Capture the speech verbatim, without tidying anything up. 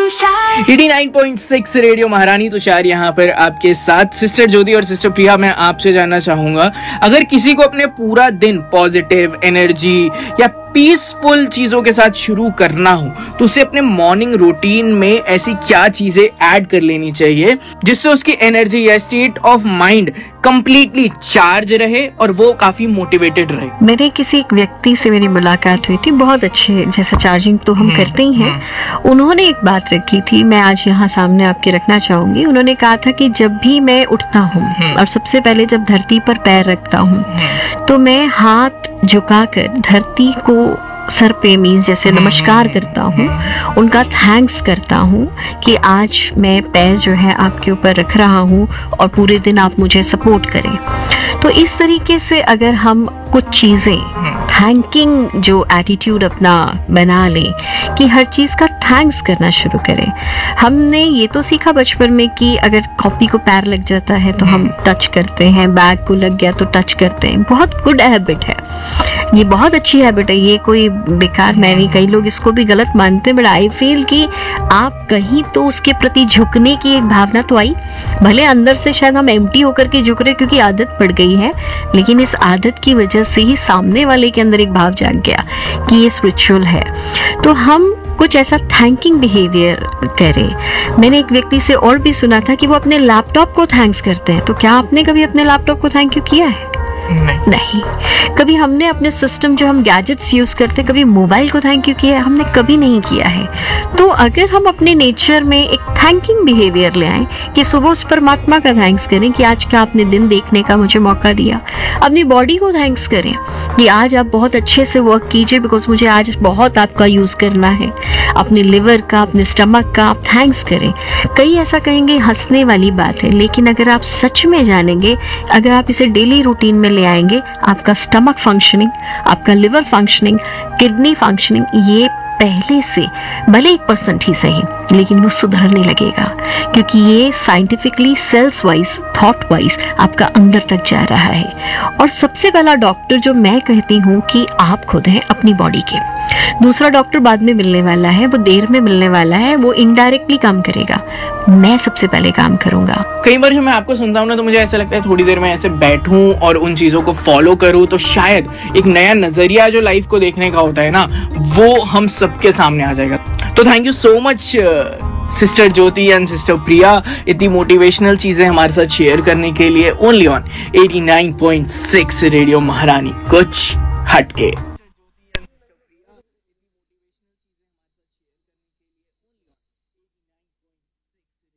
Eighty nine point six radio महारानी तुषार यहाँ पर आपके साथ। सिस्टर ज्योति और सिस्टर प्रिया, मैं आपसे जानना चाहूंगा, अगर किसी को अपने पूरा दिन पॉजिटिव एनर्जी या पीसफुल चीजों के साथ शुरू करना हो तो उसे अपने मॉर्निंग रूटीन में ऐसी क्या चीजें ऐड कर लेनी चाहिए जिससे उसकी एनर्जी या state of mind completely charge रहे और वो काफी मोटिवेटेड रहे? मेरे किसी एक व्यक्ति से मेरी मुलाकात हुई थी, बहुत अच्छे, जैसे चार्जिंग तो हम करते ही हैं। उन्होंने एक बात रखी थी, मैं आज यहाँ सामने आपके रखना चाहूंगी। उन्होंने कहा था कि जब भी मैं उठता हूँ और सबसे पहले जब धरती पर पैर रखता हूँ तो मैं हाथ झुकाकर धरती को सर पे मीन्स जैसे नमस्कार करता हूँ, उनका थैंक्स करता हूँ कि आज मैं पैर जो है आपके ऊपर रख रहा हूँ और पूरे दिन आप मुझे सपोर्ट करें। तो इस तरीके से अगर हम कुछ चीज़ें थैंकिंग जो एटीट्यूड अपना बना लें कि हर चीज़ का थैंक्स करना शुरू करें। हमने ये तो सीखा बचपन में कि अगर कॉपी को पैर लग जाता है तो हम टच करते हैं, बैग को लग गया तो टच करते हैं। बहुत गुड हैबिट है ये, बहुत अच्छी हैबिट है ये, कोई बेकार मैं नहीं, कई लोग इसको भी गलत मानते हैं, बट आई फील कि आप कहीं तो उसके प्रति झुकने की एक भावना तो आई। भले अंदर से शायद हम एम्प्टी होकर के झुक रहे क्योंकि आदत पड़ गई है, लेकिन इस आदत की वजह से ही सामने वाले के अंदर एक भाव जाग गया कि ये स्पिरिचुअल है। तो हम कुछ ऐसा थैंकिंग बिहेवियर करें। मैंने एक व्यक्ति से और भी सुना था कि वो अपने लैपटॉप को थैंक्स करते हैं। तो क्या आपने कभी अपने लैपटॉप को थैंक यू किया है? नहीं, नहीं। कभी हमने अपने सिस्टम जो हम गैजेट्स यूज करते हैं, कभी मोबाइल को थैंक यू किया है? हमने कभी नहीं किया है। तो अगर हम अपने नेचर में एक थैंकिंग बिहेवियर ले आए कि सुबह उस परमात्मा का थैंक्स करें कि आज का आपने दिन देखने का मुझे मौका दिया। अपनी बॉडी को थैंक्स करें कि आज आप बहुत अच्छे से वर्क कीजिए बिकॉज मुझे आज बहुत आपका यूज करना है। अपने लिवर का, अपने स्टमक का आप थैंक्स करें। कई ऐसा कहेंगे हंसने वाली बात है, लेकिन अगर आप सच में जानेंगे, अगर आप इसे डेली रूटीन में ले आएंगे, आपका स्टमक फंक्शनिंग, आपका लिवर फंक्शनिंग, किडनी फंक्शनिंग, ये पहले से भले एक परसेंट ही सही लेकिन वो सुधरने लगेगा, क्योंकि ये scientifically sales wise, thought wise आपका अंदर तक जा रहा है। और सबसे पहला डॉक्टर जो मैं कहती हूँ कि आप खुद हैं अपनी बॉडी के। दूसरा डॉक्टर बाद में मिलने वाला है, वो देर में मिलने वाला है, वो इनडायरेक्टली काम करेगा। मैं सबसे पहले काम करूंगा। कई बार जब मैं आपको सुनता हूँ ना तो मुझे ऐसा लगता है थोड़ी देर में ऐसे बैठूं और उन चीजों को फॉलो करूं तो शायद एक नया नजरिया जो लाइफ को देखने का होता है ना, वो हम सबके सामने आ जाएगा। तो thank you so much sister Jyoti and sister प्रिया, इतनी मोटिवेशनल चीजें हमारे साथ शेयर करने के लिए। Only on eighty nine point six radio महारानी, कुछ हटके।